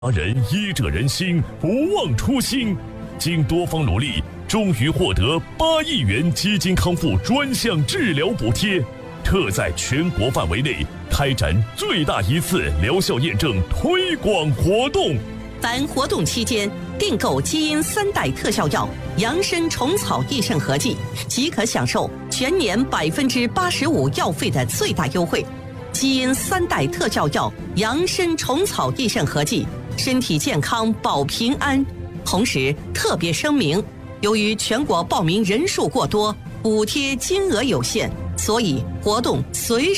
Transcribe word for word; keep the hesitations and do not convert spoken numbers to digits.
达人医者仁心，不忘初心。经多方努力，终于获得八亿元基金康复专项治疗补贴，特在全国范围内开展最大一次疗效验证推广活动。 凡活动期间订购基因三代特效药扬参虫草益肾合剂，即可享受全年百分之八十五药费的最大优惠。基因三代特效药扬参虫草益肾合剂，身体健康保平安。同时特别声明，由于全国报名人数过多，补贴金额有限，所以活动随时